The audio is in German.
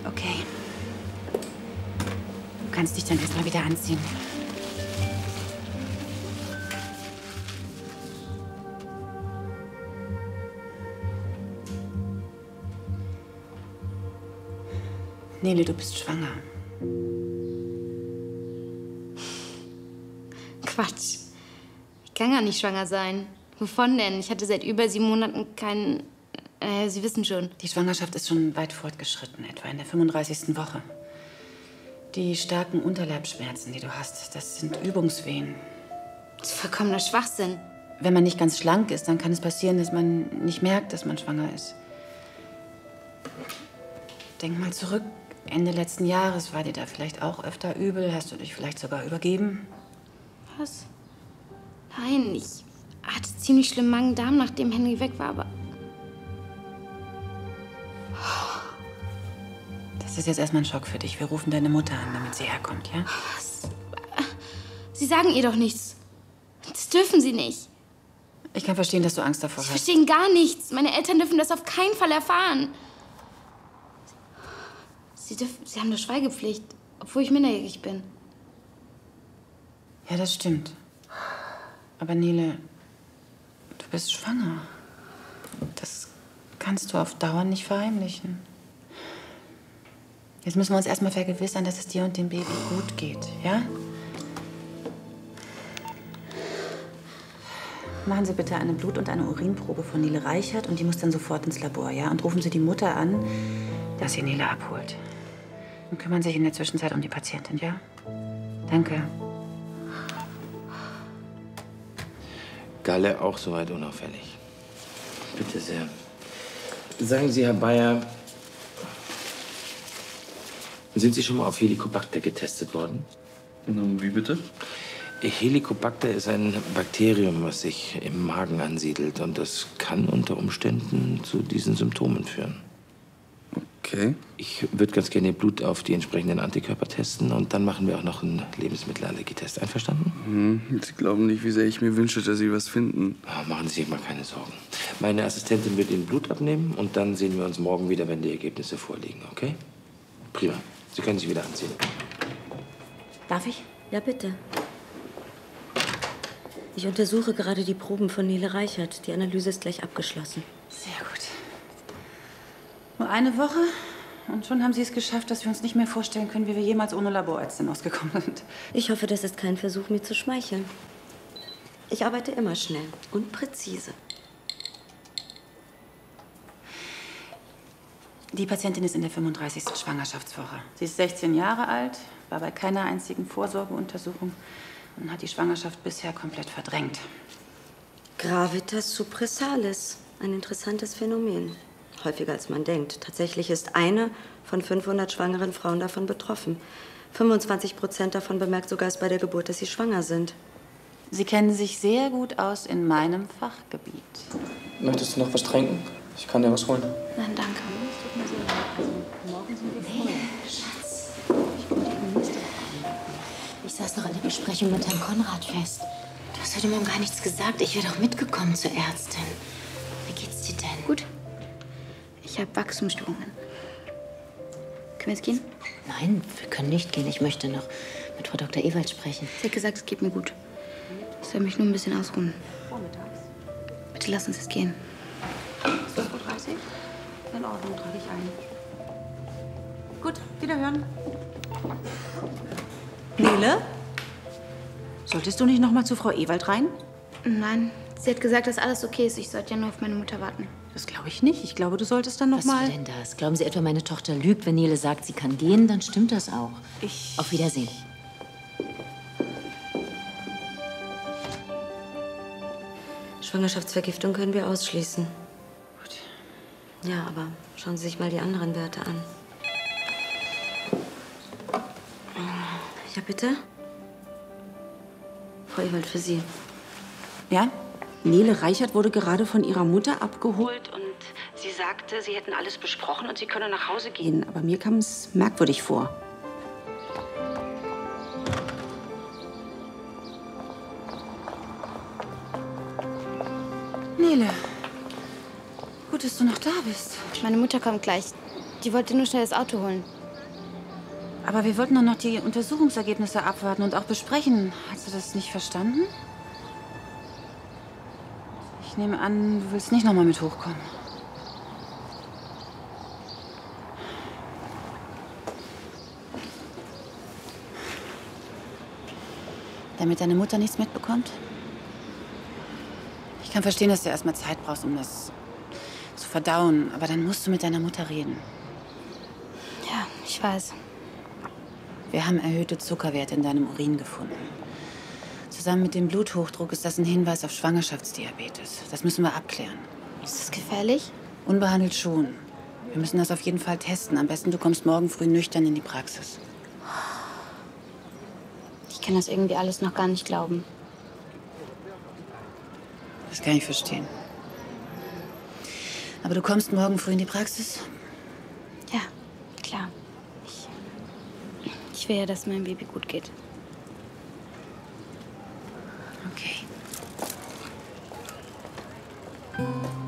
Okay. Du kannst dich dann erstmal wieder anziehen. Nele, du bist schwanger. Quatsch. Ich kann gar nicht schwanger sein. Wovon denn? Ich hatte seit über 7 Monaten keinen... Sie wissen schon. Die Schwangerschaft ist schon weit fortgeschritten, etwa in der 35. Woche. Die starken Unterleibsschmerzen, die du hast, das sind Übungswehen. Das ist vollkommener Schwachsinn. Wenn man nicht ganz schlank ist, dann kann es passieren, dass man nicht merkt, dass man schwanger ist. Denk mal zurück. Ende letzten Jahres war dir da vielleicht auch öfter übel? Hast du dich vielleicht sogar übergeben? Was? Nein, ich hatte ziemlich schlimm Magen-Darm, nachdem Henry weg war, aber... Das ist jetzt erstmal ein Schock für dich. Wir rufen deine Mutter an, damit sie herkommt, ja? Was? Sie sagen ihr doch nichts. Das dürfen sie nicht. Ich kann verstehen, dass du Angst davor Sie hast. verstehen gar nichts. Meine Eltern dürfen das auf keinen Fall erfahren. Sie haben eine Schweigepflicht, obwohl ich minderjährig bin. Ja, das stimmt. Aber Nele, du bist schwanger. Das kannst du auf Dauer nicht verheimlichen. Jetzt müssen wir uns erstmal vergewissern, dass es dir und dem Baby gut geht, ja? Machen Sie bitte eine Blut- und eine Urinprobe von Nele Reichert und die muss dann sofort ins Labor, ja? Und rufen Sie die Mutter an, dass sie Nele abholt. Und kümmern sich in der Zwischenzeit um die Patientin, ja? Danke. Galle auch soweit unauffällig. Bitte sehr. Sagen Sie, Herr Bayer, sind Sie schon mal auf Helicobacter getestet worden? Wie bitte? Helicobacter ist ein Bakterium, was sich im Magen ansiedelt. Und das kann unter Umständen zu diesen Symptomen führen. Okay. Ich würde ganz gerne Ihr Blut auf die entsprechenden Antikörper testen. Und dann machen wir auch noch einen Lebensmittelallergietest. Einverstanden? Sie glauben nicht, wie sehr ich mir wünsche, dass Sie was finden. Machen Sie sich mal keine Sorgen. Meine Assistentin wird Ihnen Blut abnehmen. Und dann sehen wir uns morgen wieder, wenn die Ergebnisse vorliegen. Okay? Prima. Sie können sich wieder anziehen. Darf ich? Ja, bitte. Ich untersuche gerade die Proben von Nele Reichert. Die Analyse ist gleich abgeschlossen. Sehr gut. Nur eine Woche und schon haben Sie es geschafft, dass wir uns nicht mehr vorstellen können, wie wir jemals ohne Laborärztin ausgekommen sind. Ich hoffe, das ist kein Versuch, mir zu schmeicheln. Ich arbeite immer schnell und präzise. Die Patientin ist in der 35. Schwangerschaftswoche. Sie ist 16 Jahre alt, war bei keiner einzigen Vorsorgeuntersuchung und hat die Schwangerschaft bisher komplett verdrängt. Gravitas suppressalis. Ein interessantes Phänomen. Häufiger als man denkt. Tatsächlich ist eine von 500 schwangeren Frauen davon betroffen. 25% davon bemerkt sogar erst bei der Geburt, dass sie schwanger sind. Sie kennen sich sehr gut aus in meinem Fachgebiet. Möchtest du noch was trinken? Ich kann dir was holen. Nein, danke. Morgen sind wir frei. Schatz, ich saß noch an der Besprechung mit Herrn Konrad fest. Du hast heute Morgen gar nichts gesagt. Ich wäre doch mitgekommen zur Ärztin. Wie geht's dir denn? Gut. Ich habe Wachstumsstörungen. Können wir jetzt gehen? Nein, wir können nicht gehen. Ich möchte noch mit Frau Dr. Ewald sprechen. Sie hat gesagt, es geht mir gut. Ich soll mich nur ein bisschen ausruhen. Bitte lass uns jetzt gehen. 12:30 Uhr? In Ordnung, trage ich ein. Gut, wiederhören. Nele? Solltest du nicht noch mal zu Frau Ewald rein? Nein, sie hat gesagt, dass alles okay ist. Ich sollte ja nur auf meine Mutter warten. Das glaube ich nicht. Ich glaube, du solltest dann noch Was mal... soll denn das? Glauben Sie etwa, meine Tochter lügt? Wenn Nele sagt, sie kann gehen, dann stimmt das auch. Auf Wiedersehen. Schwangerschaftsvergiftung können wir ausschließen. Gut. Ja, aber schauen Sie sich mal die anderen Werte an. Ja, bitte? Frau Ewald, für Sie. Ja? Nele Reichert wurde gerade von ihrer Mutter abgeholt und sie sagte, sie hätten alles besprochen und sie könne nach Hause gehen. Aber mir kam es merkwürdig vor. Nele, gut, dass du noch da bist. Meine Mutter kommt gleich. Die wollte nur schnell das Auto holen. Aber wir wollten doch noch die Untersuchungsergebnisse abwarten und auch besprechen. Hast du das nicht verstanden? Ich nehme an, du willst nicht noch mal mit hochkommen. Damit deine Mutter nichts mitbekommt? Ich kann verstehen, dass du erstmal Zeit brauchst, um das zu verdauen. Aber dann musst du mit deiner Mutter reden. Ja, ich weiß. Wir haben erhöhte Zuckerwerte in deinem Urin gefunden. Zusammen mit dem Bluthochdruck ist das ein Hinweis auf Schwangerschaftsdiabetes. Das müssen wir abklären. Ist das gefährlich? Unbehandelt schon. Wir müssen das auf jeden Fall testen. Am besten, du kommst morgen früh nüchtern in die Praxis. Ich kann das irgendwie alles noch gar nicht glauben. Das kann ich verstehen. Aber du kommst morgen früh in die Praxis? Ja, klar. Ich will ja, dass meinem Baby gut geht.